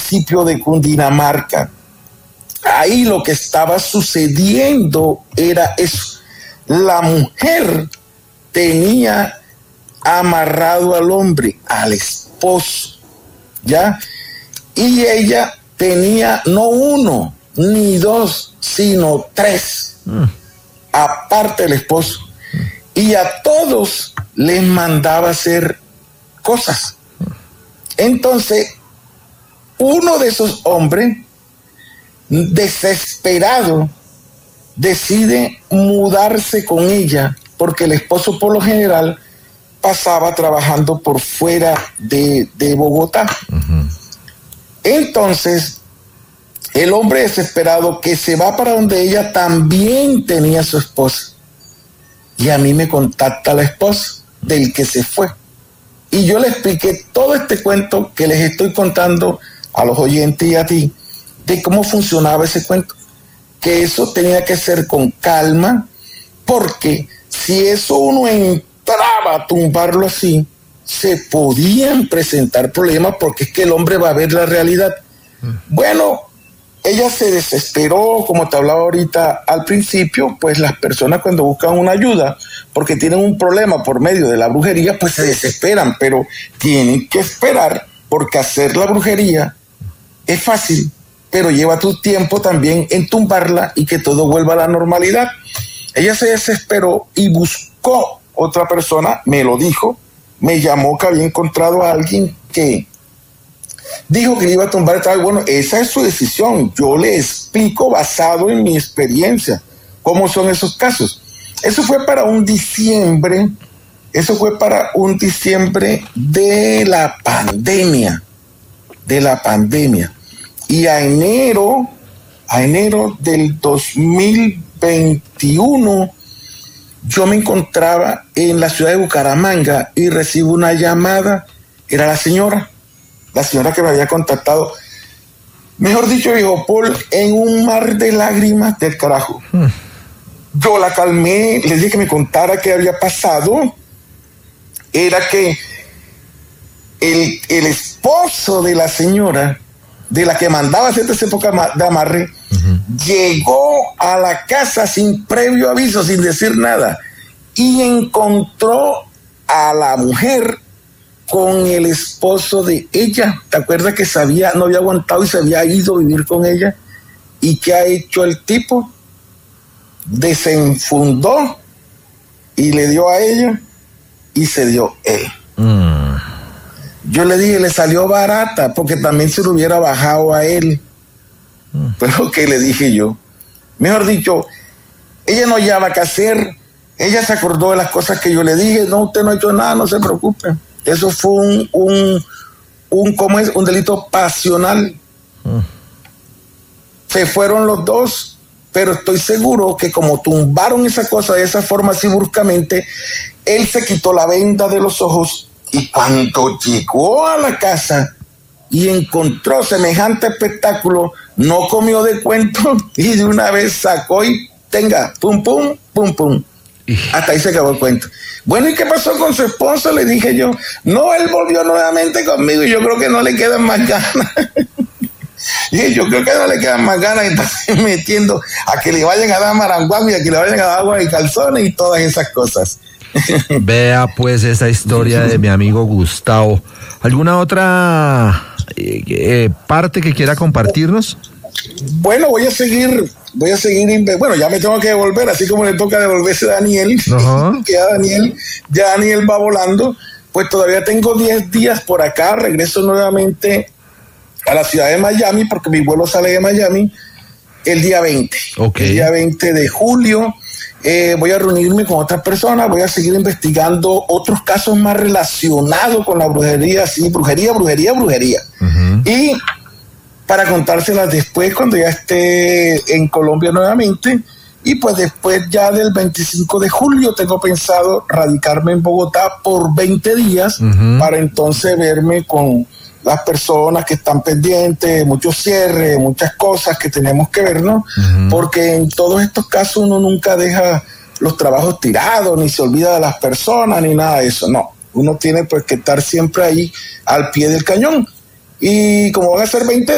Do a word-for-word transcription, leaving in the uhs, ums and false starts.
municipio de Cundinamarca. Ahí lo que estaba sucediendo era eso. La mujer tenía amarrado al hombre, al esposo, ¿ya? Y ella tenía no uno, ni dos, sino tres, mm. aparte del esposo. Y a todos les mandaba hacer cosas. Entonces, uno de esos hombres, desesperado, decide mudarse con ella, porque el esposo por lo general pasaba trabajando por fuera de, de Bogotá. Uh-huh. Entonces, el hombre desesperado que se va para donde ella también tenía su esposa. Y a mí me contacta la esposa del que se fue. Y yo le expliqué todo este cuento que les estoy contando a los oyentes y a ti, de cómo funcionaba ese cuento. Que eso tenía que ser con calma, porque si eso uno entraba a tumbarlo así, se podían presentar problemas, porque es que el hombre va a ver la realidad. Mm. Bueno, ella se desesperó, como te hablaba ahorita al principio, pues las personas cuando buscan una ayuda, porque tienen un problema por medio de la brujería, pues se desesperan, pero tienen que esperar, porque hacer la brujería es fácil, pero lleva tu tiempo también en tumbarla y que todo vuelva a la normalidad. Ella se desesperó y buscó otra persona, me lo dijo, me llamó que había encontrado a alguien que dijo que iba a tumbar el trabajo. Bueno, esa es su decisión. Yo le explico basado en mi experiencia cómo son esos casos. Eso fue para un diciembre, eso fue para un diciembre de la pandemia, de la pandemia. Y a enero, a enero del dos mil veintiuno, yo me encontraba en la ciudad de Bucaramanga y recibo una llamada. Era la señora, la señora que me había contactado. Mejor dicho, dijo, Paul, en un mar de lágrimas del carajo. Hmm. Yo la calmé, le dije que me contara qué había pasado. Era que el, el esposo de la señora, de la que mandaba hacer esa época de amarre, uh-huh, llegó a la casa sin previo aviso, sin decir nada, y encontró a la mujer con el esposo de ella. ¿Te acuerdas que se había, no había aguantado y se había ido a vivir con ella? ¿Y qué ha hecho el tipo? Desenfundó y le dio a ella y se dio él. Mm. Yo le dije, le salió barata, porque también se lo hubiera bajado a él. Mm. Pero ¿qué le dije yo? Mejor dicho, ella no hallaba qué hacer. Ella se acordó de las cosas que yo le dije. No, usted no ha hecho nada, no se preocupe. Eso fue un, un, un, ¿cómo es? Un delito pasional. Mm. Se fueron los dos, pero estoy seguro que como tumbaron esa cosa de esa forma así bruscamente, él se quitó la venda de los ojos. Y cuando llegó a la casa y encontró semejante espectáculo, no comió de cuento y de una vez sacó y tenga, pum, pum, pum, pum. Hasta ahí se acabó el cuento. Bueno, ¿y qué pasó con su esposo? Le dije yo. No, él volvió nuevamente conmigo y yo creo que no le quedan más ganas. Y yo creo que no le quedan más ganas de estar metiendo a que le vayan a dar maranguago y a que le vayan a dar agua y calzones y todas esas cosas. Vea pues esa historia de mi amigo Gustavo. ¿Alguna otra eh, eh, parte que quiera compartirnos? Bueno, voy a seguir, voy a seguir, bueno, ya me tengo que devolver, así como le toca devolverse a Daniel, uh-huh, que ya Daniel, ya Daniel va volando, pues todavía tengo diez días por acá, regreso nuevamente a la ciudad de Miami, porque mi vuelo sale de Miami el día veinte, okay, el día veinte de julio. Eh, voy a reunirme con otras personas, voy a seguir investigando otros casos más relacionados con la brujería, sí, brujería, brujería, brujería. Uh-huh. Y para contárselas después cuando ya esté en Colombia nuevamente. Y pues después ya del veinticinco de julio tengo pensado radicarme en Bogotá por veinte días, uh-huh, para entonces verme con las personas que están pendientes, muchos cierres, muchas cosas que tenemos que ver, ¿no? Uh-huh. Porque en todos estos casos uno nunca deja los trabajos tirados, ni se olvida de las personas, ni nada de eso, no. Uno tiene pues que estar siempre ahí al pie del cañón. Y como van a ser veinte